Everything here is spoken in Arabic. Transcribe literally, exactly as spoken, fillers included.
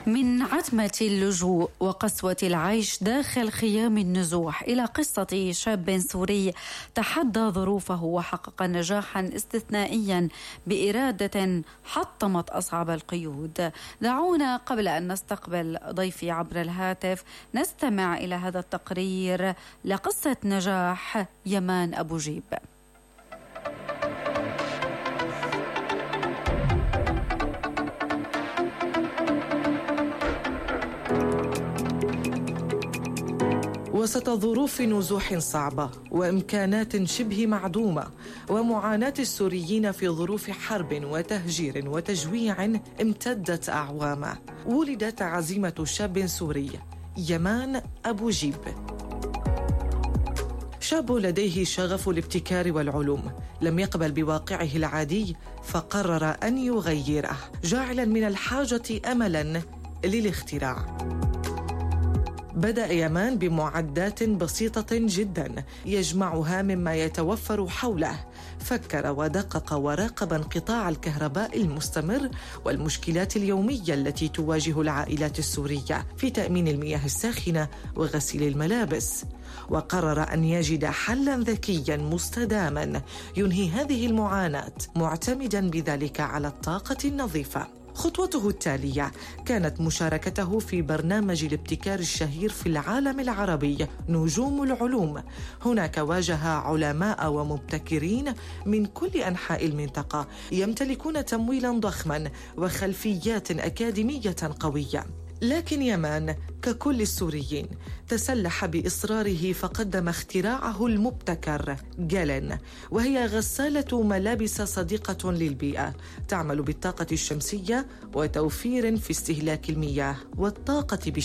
من عتمة اللجوء وقسوة العيش داخل خيام النزوح إلى قصة شاب سوري تحدى ظروفه وحقق نجاحا استثنائيا بإرادة حطمت أصعب القيود. دعونا قبل أن نستقبل ضيفي عبر الهاتف نستمع إلى هذا التقرير لقصة نجاح يمان أبو جيب. وسط ظروف نزوح صعبة وإمكانات شبه معدومة ومعاناة السوريين في ظروف حرب وتهجير وتجويع امتدت أعواما، ولدت عزيمة شاب سوري يمان أبو جيب، شاب لديه شغف الابتكار والعلوم، لم يقبل بواقعه العادي فقرر أن يغيره، جاعلا من الحاجة أملا للاختراع. بدأ يمان بمعدات بسيطة جدا يجمعها مما يتوفر حوله، فكر ودقق وراقب انقطاع الكهرباء المستمر والمشكلات اليومية التي تواجه العائلات السورية في تأمين المياه الساخنة وغسيل الملابس، وقرر أن يجد حلاً ذكياً مستداماً ينهي هذه المعاناة، معتمداً بذلك على الطاقة النظيفة. خطوته التالية كانت مشاركته في برنامج الابتكار الشهير في العالم العربي نجوم العلوم. هناك واجه علماء ومبتكرين من كل أنحاء المنطقة يمتلكون تمويلاً ضخماً وخلفيات أكاديمية قوية، لكن يمان ككل السوريين تسلح بإصراره فقدم اختراعه المبتكر جالن، وهي غسالة ملابس صديقة للبيئة تعمل بالطاقة الشمسية وتوفير في استهلاك المياه والطاقة